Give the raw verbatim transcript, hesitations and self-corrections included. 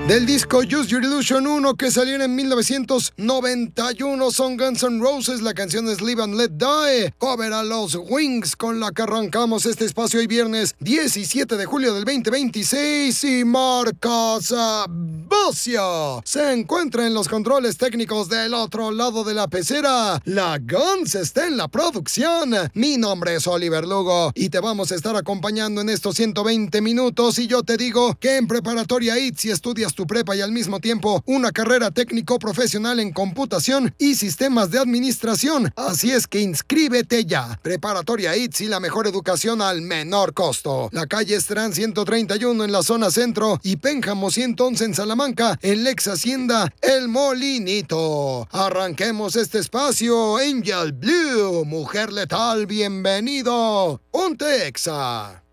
Del disco Use Your Illusion uno, que salió en mil novecientos noventa y uno, son Guns N' Roses. La canción es Live and Let Die, cover a los Wings, con la que arrancamos este espacio hoy viernes diecisiete de julio del veinte veintiséis. Y Marcos Bucio se encuentra en los controles técnicos del otro lado de la pecera. La Guns está en la producción. Mi nombre es Oliver Lugo y te vamos a estar acompañando en estos ciento veinte minutos. Y yo te digo que en Preparatoria I T S, si estudias tu prepa y al mismo tiempo una carrera técnico profesional en computación y sistemas de administración, así es que inscríbete ya. Preparatoria I T S, y la mejor educación al menor costo. La calle Estrán ciento treinta y uno en la zona centro y Pénjamo ciento once en Salamanca, en Lex Hacienda El Molinito. Arranquemos este espacio. Angel Blue, Mujer Letal, bienvenido. Ponte Exa.